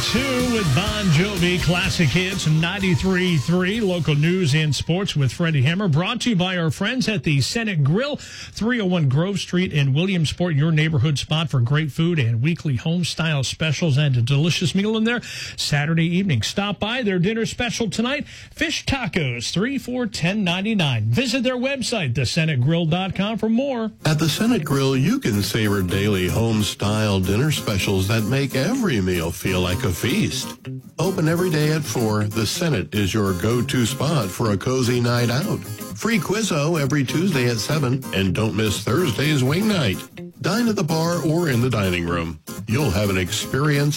U2 with Bon Jovi, classic hits 93.3, local news and sports with Freddie Hammer, brought to you by our friends at the Senate Grill, 301 Grove Street in Williamsport, your neighborhood spot for great food and weekly home-style specials and a delicious meal in there Saturday evening. Stop by their dinner special tonight, fish tacos, $3 for $10.99. Visit their website, thesenategrill.com, for more. At the Senate Grill, you can savor daily home-style dinner specials that make every meal feel like a feast. Open every day at 4, the Senate is your go-to spot for a cozy night out. Free Quizzo every Tuesday at 7, and don't miss Thursday's wing night. Dine at the bar or in the dining room. You'll have an experience